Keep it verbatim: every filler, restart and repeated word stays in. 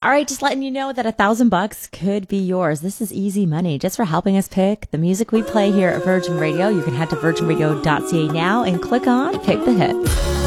All right, just letting you know that a thousand bucks could be yours. This is easy money just for helping us pick the music we play here at Virgin Radio. You can head to virgin radio dot c a now and click on Pick the Hits.